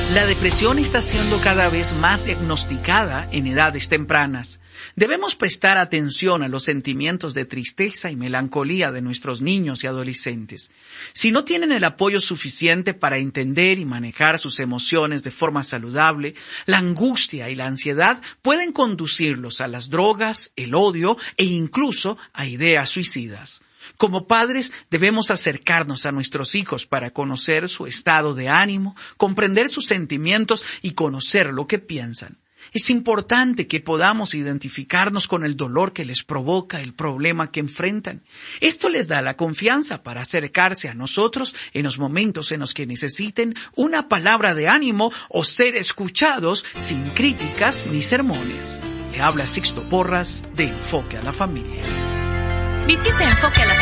La depresión está siendo cada vez más diagnosticada en edades tempranas. Debemos prestar atención a los sentimientos de tristeza y melancolía de nuestros niños y adolescentes. Si no tienen el apoyo suficiente para entender y manejar sus emociones de forma saludable, la angustia y la ansiedad pueden conducirlos a las drogas, el odio e incluso a ideas suicidas. Como padres, debemos acercarnos a nuestros hijos para conocer su estado de ánimo, comprender sus sentimientos y conocer lo que piensan. Es importante que podamos identificarnos con el dolor que les provoca el problema que enfrentan. Esto les da la confianza para acercarse a nosotros en los momentos en los que necesiten una palabra de ánimo o ser escuchados sin críticas ni sermones. Le habla Sixto Porras de Enfoque a la Familia. Visite Enfoque a la